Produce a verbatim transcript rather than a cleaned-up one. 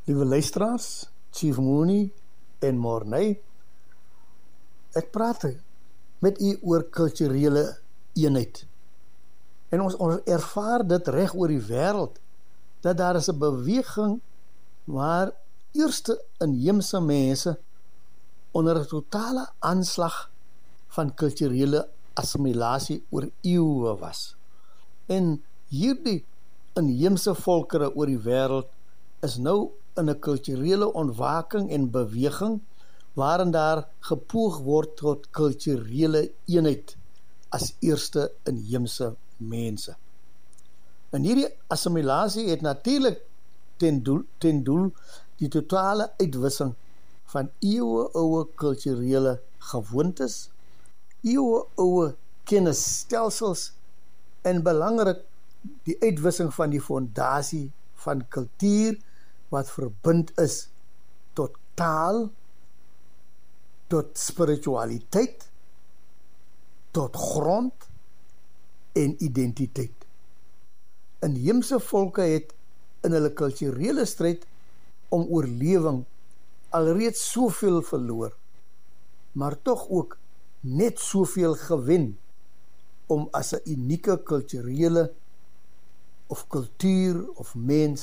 Liewe luisteraars, Chief Mooney en Morney, ek praat met u oor kulturele eenheid. En ons, ons ervaar dit reg oor die wêreld, dat daar is 'n beweging waar eerste inheemse mense onder 'n totale aanslag van kulturele assimilasie oor eeue was. En hierdie inheemse volkere oor die wêreld is nou in 'n kulturele ontwaking en beweging waarin daar gepoog word tot kulturele eenheid as eerste inheemse mense. En hierdie assimilasie het natuurlik ten doel, ten doel die totale uitwissing van eeuwe-oue kulturele gewoontes, eeuwe-oue kennisstelsels en belangrik die uitwissing van die fondasie van kultuur wat verbind is tot taal, tot spiritualiteit, tot grond en identiteit. Inheemse volke het in hulle kulturele stryd om oorlewing alreeds soveel verloor, maar tog ook net soveel gewen om as 'n unieke kulturele of kultuur of mens